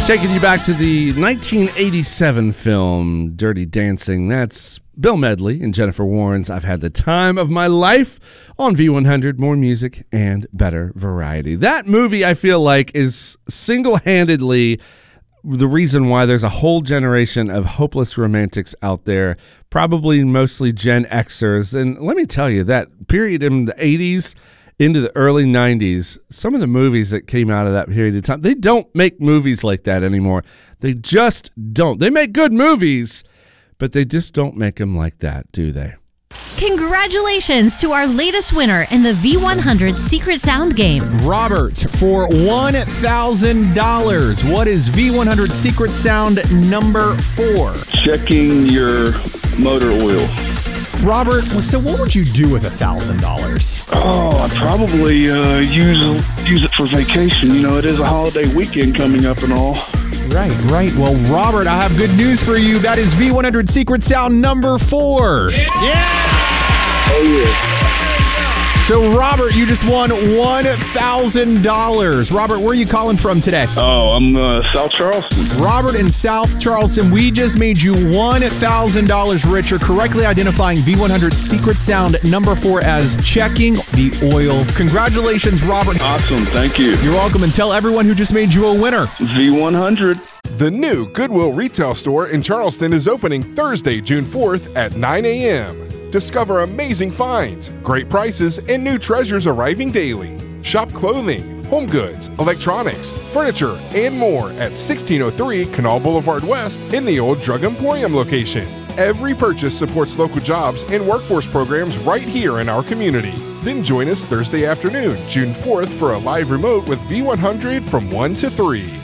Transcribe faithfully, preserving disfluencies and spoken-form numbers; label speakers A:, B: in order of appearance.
A: Taking you back to the nineteen eighty-seven film Dirty Dancing. That's Bill Medley and Jennifer Warnes' I've Had the Time of My Life on V one hundred. More music and better variety. That movie, I feel like, is single-handedly the reason why there's a whole generation of hopeless romantics out there, probably mostly Gen Xers. And let me tell you, that period in the eighties into the early nineties, some of the movies that came out of that period of time, they don't make movies like that anymore. They just don't. They make good movies, but they just don't make them like that, do they?
B: Congratulations to our latest winner in the V one hundred Secret Sound game.
C: Robert, for one thousand dollars. What is V one hundred Secret Sound number four?
D: Checking your motor oil.
C: Robert, so what would you do with one thousand dollars?
D: Oh, I'd probably uh, use, use it for vacation. You know, it is a holiday weekend coming up and all.
C: Right, right. Well, Robert, I have good news for you. That is V one hundred Secret Sound number four.
D: Yeah! Oh, yeah.
C: So, Robert, you just won one thousand dollars. Robert, where are you calling from today?
D: Oh, I'm uh, South Charleston.
C: Robert in South Charleston, we just made you one thousand dollars richer, correctly identifying V one hundred Secret Sound number four as checking the oil. Congratulations, Robert.
D: Awesome. Thank you.
C: You're welcome, and tell everyone who just made you a winner.
D: V one hundred.
E: The new Goodwill retail store in Charleston is opening Thursday, June fourth at nine a.m. Discover amazing finds, great prices, and new treasures arriving daily. Shop clothing, home goods, electronics, furniture, and more at sixteen oh three Canal Boulevard West in the old Drug Emporium location. Every purchase supports local jobs and workforce programs right here in our community. Then join us Thursday afternoon, June fourth, for a live remote with V one hundred from one to three.